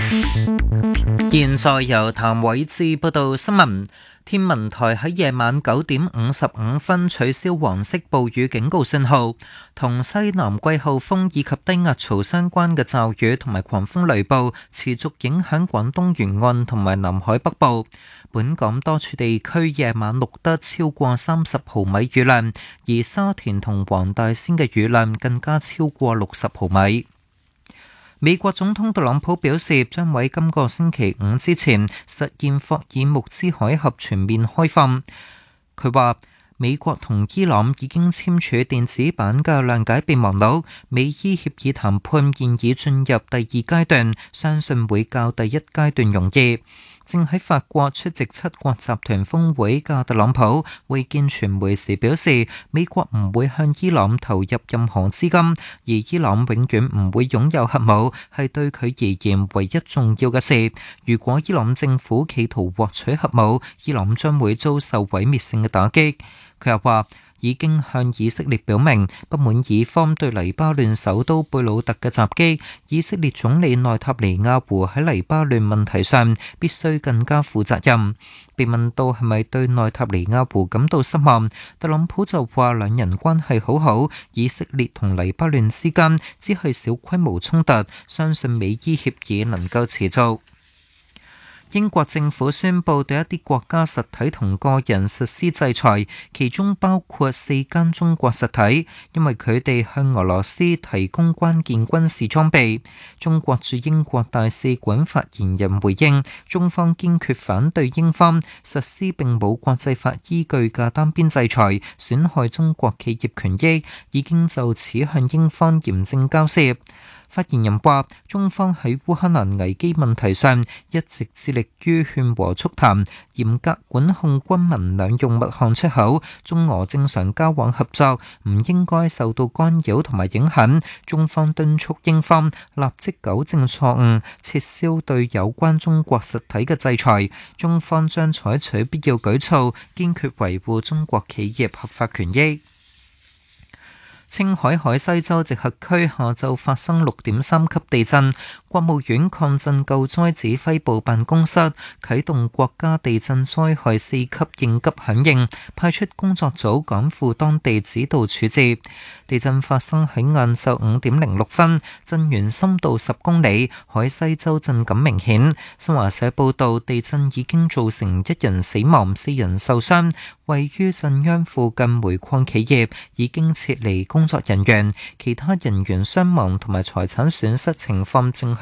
現在由譚偉志報道新聞。天文台喺夜晚9點55分取消黃色暴雨警告信號，同西南季候風以及低壓槽相關嘅驟雨同埋狂風雷暴持續影響廣東沿岸同埋南海北部。本港多處地區夜晚錄得超過30毫米雨量，而沙田同黃大仙嘅雨量更加超過60毫米。美國總統特朗普表示，將喺今個星期五之前實現霍爾木茲海峽全面開放。佢話，美國同伊朗已經簽署電子版嘅諒解備忘錄，美伊協議談判現已進入第二階段，相信會較第一階段容易。正喺法國出席七國集團峰會嘅特朗普會見傳媒時表示，美國唔會向伊朗投入任何資金，而伊朗永遠唔會擁有核武，係對佢而言唯一重要嘅事。如果伊朗政府企圖獲取核武，伊朗將會遭受毀滅性嘅打擊。佢又話，已經向以色列表明不滿以方對黎巴嫩首都貝魯特嘅襲擊，以色列總理內塔尼亞胡喺黎巴嫩問題上必須更加負責任。被問到係咪對內塔尼亞胡感到失望，特朗普就話兩人關係好好，以色列同黎巴嫩之間只係小規模衝突，相信美伊協議能夠持續。英國政府宣布對一啲國家實體同個人實施制裁，其中包括4間中國實體，因為佢哋向俄羅斯提供關鍵軍事裝備。中國駐英國大使館發言人回應，中方堅決反對英方實施並冇國際法依據嘅單邊制裁，損害中國企業權益，已經就此向英方嚴正交涉。發言人話，中方喺烏克蘭危機問題上一直致力於勸和促談，嚴格管控軍民兩用物項出口，中俄正常交往合作唔應該受到干擾同埋影響。中方敦促英方立即糾正錯誤，撤銷對有關中國實體嘅制裁。中方將採取必要舉措，堅決維護中國企業合法權益。青海海西州直轄區下晝發生6.3級地震，國務院抗震救災指揮部辦公室啟動國家地震災害4級應急響應，派出工作組趕赴當地指導處置。地震發生喺晏晝5點06分，震源深度10公里，海西州震感明顯。新華社報道，地震已經造成1人死亡、4人受傷。位於震央附近煤礦企業已經撤離工作人員，其他人員傷亡同埋財產損失情況正